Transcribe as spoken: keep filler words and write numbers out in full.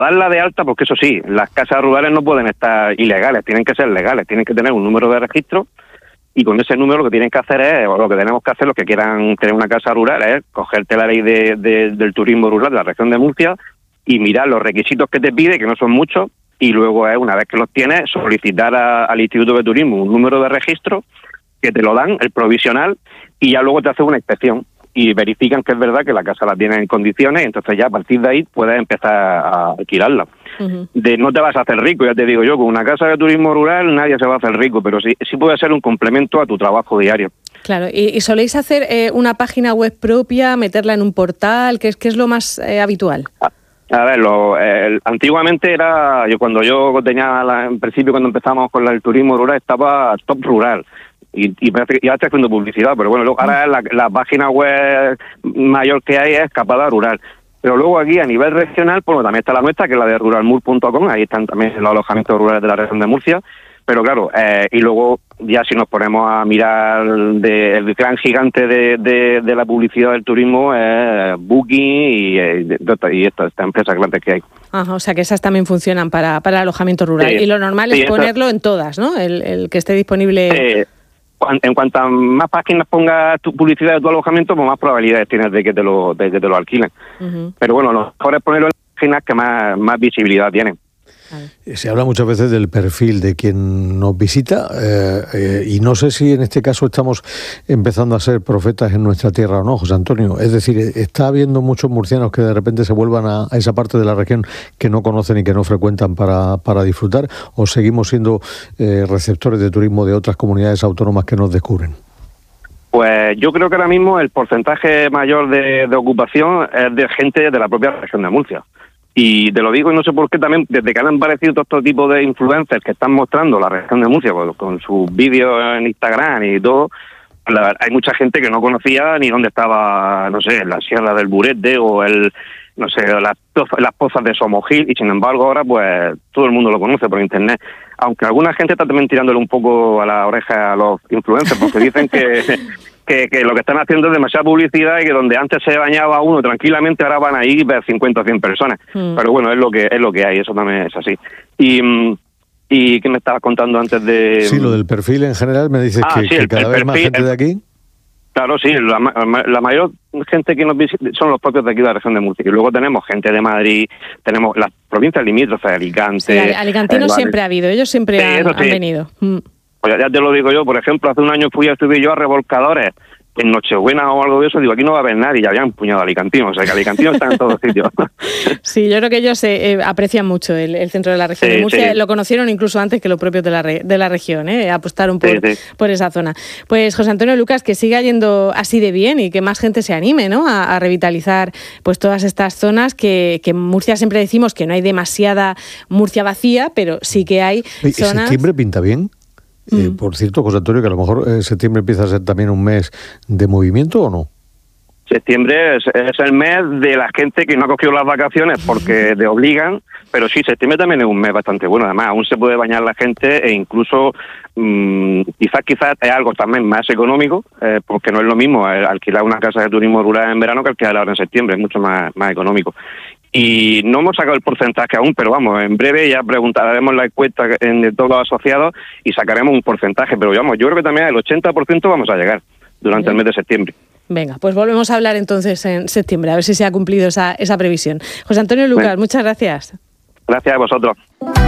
darla de alta, porque eso sí, las casas rurales no pueden estar ilegales, tienen que ser legales, tienen que tener un número de registro, y con ese número lo que tienen que hacer es, o lo que tenemos que hacer los que quieran tener una casa rural, es cogerte la ley de, de, del turismo rural de la región de Murcia y mirar los requisitos que te pide, que no son muchos, y luego es, una vez que los tienes, solicitar a, al Instituto de Turismo un número de registro que te lo dan, el provisional, y ya luego te hacen una inspección y verifican que es verdad que la casa la tiene en condiciones, y entonces ya a partir de ahí puedes empezar a alquilarla. Uh-huh. De no te vas a hacer rico, ya te digo yo, con una casa de turismo rural nadie se va a hacer rico, pero sí, sí puede ser un complemento a tu trabajo diario. Claro, ¿y, y soléis hacer eh, una página web propia, meterla en un portal? ¿Qué es, qué es lo más eh, habitual? Ah. A ver, lo, eh, antiguamente era, yo cuando yo tenía, la, en principio cuando empezamos con la, el turismo rural, estaba Top Rural, y, y, y ahora estoy haciendo publicidad, pero bueno, luego, ahora la, la página web mayor que hay es Escapada Rural. Pero luego aquí a nivel regional, pues también está la nuestra, que es la de ruralmur punto com, ahí están también los alojamientos rurales de la región de Murcia. Pero claro, eh, y luego ya si nos ponemos a mirar de, el gran gigante de, de, de la publicidad del turismo es Booking y, y, y estas esta empresas grandes que hay. Ajá, o sea que esas también funcionan para, para el alojamiento rural. Sí, y lo normal sí, es ponerlo esta... en todas, ¿no? El, el que esté disponible... Eh, en cuanto más páginas pongas tu publicidad de tu alojamiento, pues más probabilidades tienes de que te lo, de que te lo alquilen. Uh-huh. Pero bueno, lo mejor es ponerlo en páginas que más, más visibilidad tienen. Se habla muchas veces del perfil de quien nos visita eh, eh, y no sé si en este caso estamos empezando a ser profetas en nuestra tierra o no, José Antonio. Es decir, está habiendo muchos murcianos que de repente se vuelvan a, a esa parte de la región que no conocen y que no frecuentan para, para disfrutar, o seguimos siendo eh, receptores de turismo de otras comunidades autónomas que nos descubren. Pues yo creo que ahora mismo el porcentaje mayor de, de ocupación es de gente de la propia región de Murcia. Y te lo digo, y no sé por qué también, desde que han aparecido todo este tipo de influencers que están mostrando la región de Murcia con, con sus vídeos en Instagram y todo, la, hay mucha gente que no conocía ni dónde estaba, no sé, la Sierra del Burete o el, no sé, las, las pozas de Somogil, y sin embargo ahora pues todo el mundo lo conoce por internet. Aunque alguna gente está también tirándole un poco a la oreja a los influencers, porque dicen que... Que, que lo que están haciendo es demasiada publicidad y que donde antes se bañaba uno tranquilamente ahora van a ir cincuenta o cien personas. Mm. Pero bueno, es lo que es lo que hay, eso también es así. Y y ¿qué me estabas contando antes de...? Sí, lo del perfil en general, me dices ah, que, sí, que cada vez perfil, más gente el, de aquí. Claro, sí, la, la mayor gente que nos visita son los propios de aquí de la región de Murcia. Y luego tenemos gente de Madrid, tenemos las provincias limítrofes, Alicante... Sí, alicantinos siempre ha habido, ellos siempre sí, han, sí. han venido. Mm. Pues ya te lo digo yo, por ejemplo, hace un año fui estuve yo a Revolcadores en Nochebuena o algo de eso, digo, aquí no va a haber nadie, y ya había un puñado de alicantinos, o sea que alicantinos están en todos sitios. Sí, yo creo que ellos eh, aprecian mucho el, el centro de la región sí, de Murcia, sí. Lo conocieron incluso antes que los propios de la, re, de la región, eh, apostaron por, sí, sí. por esa zona. Pues José Antonio Lucas, que siga yendo así de bien y que más gente se anime, ¿no?, a, a revitalizar pues todas estas zonas, que, que en Murcia siempre decimos que no hay demasiada Murcia vacía, pero sí que hay ¿Y zonas... ¿Septiembre pinta bien? Eh, mm. Por cierto, José Antonio, que a lo mejor eh, septiembre empieza a ser también un mes de movimiento, ¿o no? Septiembre es, es el mes de la gente que no ha cogido las vacaciones porque te obligan, pero sí, septiembre también es un mes bastante bueno. Además, aún se puede bañar la gente e incluso mmm, quizás quizás es algo también más económico, eh, porque no es lo mismo alquilar una casa de turismo rural en verano que alquilarla ahora en septiembre, es mucho más, más económico. Y no hemos sacado el porcentaje aún, pero vamos, en breve ya preguntaremos la encuesta de todos los asociados y sacaremos un porcentaje. Pero vamos, yo creo que también al ochenta por ciento vamos a llegar durante Bien. el mes de septiembre. Venga, pues volvemos a hablar entonces en septiembre, a ver si se ha cumplido esa, esa previsión. José Antonio Lucas, bueno. muchas gracias. Gracias a vosotros.